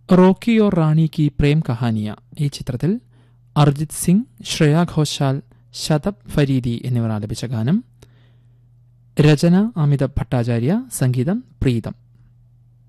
Rocky or റാണി കി പ്രേം കഹാനിയ ഈ ചിത്രത്തിൽ അർജിത് സിംഗ്, ശ്രേയ ഘോഷാൽ, ശതബ് ഫരീദി എന്നിവർ ആലപിച്ച ഗാനം. രചന അമിതാഭ് ഭട്ടാചാര്യ, സംഗീതം പ്രീതം.